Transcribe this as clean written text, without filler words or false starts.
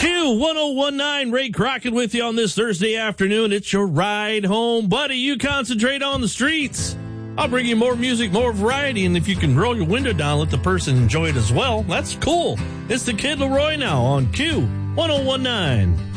Q1019, Ray Crockett with you on this Thursday afternoon. It's your ride home, buddy. You concentrate on the streets. I'll bring you more music, more variety, and if you can roll your window down, let the person enjoy it as well. That's cool. It's the Kid Leroy now on Q1019.